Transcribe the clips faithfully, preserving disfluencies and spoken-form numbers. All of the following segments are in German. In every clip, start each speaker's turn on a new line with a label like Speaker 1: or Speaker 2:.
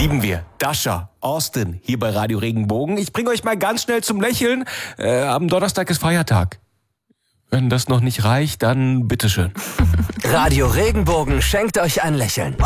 Speaker 1: Lieben wir. Dasha, Austin, hier bei Radio Regenbogen. Ich bringe euch mal ganz schnell zum Lächeln. Äh, am Donnerstag ist Feiertag. Wenn das noch nicht reicht, dann bitteschön.
Speaker 2: Radio Regenbogen schenkt euch ein Lächeln.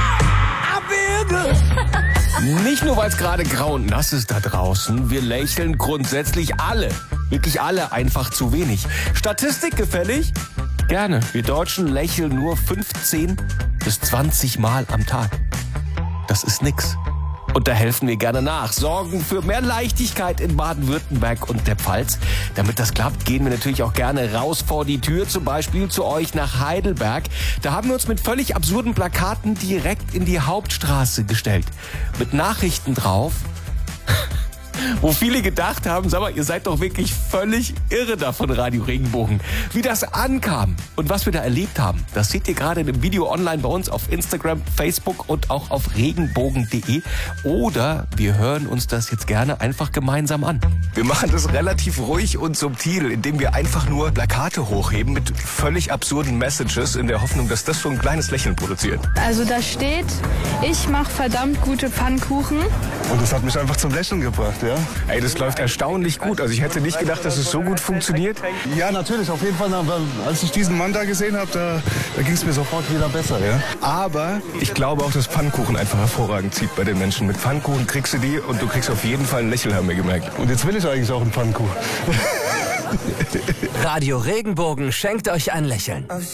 Speaker 1: Nicht nur, weil es gerade grau und nass ist da draußen. Wir lächeln grundsätzlich alle. Wirklich alle, einfach zu wenig. Statistik gefällig? Gerne. Wir Deutschen lächeln nur fünfzehn bis zwanzig Mal am Tag. Das ist nix. Und da helfen wir gerne nach. Sorgen für mehr Leichtigkeit in Baden-Württemberg und der Pfalz. Damit das klappt, gehen wir natürlich auch gerne raus vor die Tür, zum Beispiel zu euch nach Heidelberg. Da haben wir uns mit völlig absurden Plakaten direkt in die Hauptstraße gestellt. Mit Nachrichten drauf, wo viele gedacht haben, sag mal, ihr seid doch wirklich völlig irre da von Radio Regenbogen. Wie das ankam und was wir da erlebt haben, das seht ihr gerade in dem Video online bei uns auf Instagram, Facebook und auch auf regenbogen punkt de. Oder wir hören uns das jetzt gerne einfach gemeinsam an.
Speaker 3: Wir machen das relativ ruhig und subtil, indem wir einfach nur Plakate hochheben mit völlig absurden Messages in der Hoffnung, dass das so ein kleines Lächeln produziert.
Speaker 4: Also da steht, ich mache verdammt gute Pfannkuchen.
Speaker 5: Und das hat mich einfach zum Lächeln gebracht, ja.
Speaker 3: Ey, das läuft erstaunlich gut. Also ich hätte nicht gedacht, dass es so gut funktioniert.
Speaker 5: Ja, natürlich, auf jeden Fall. Als ich diesen Mann da gesehen habe, da, da ging es mir sofort wieder besser, ja.
Speaker 3: Aber ich glaube auch, dass Pfannkuchen einfach hervorragend zieht bei den Menschen. Mit Pfannkuchen kriegst du die und du kriegst auf jeden Fall ein Lächeln, haben wir gemerkt.
Speaker 5: Und jetzt will ich eigentlich auch einen Pfannkuchen.
Speaker 2: Radio Regenbogen schenkt euch ein Lächeln.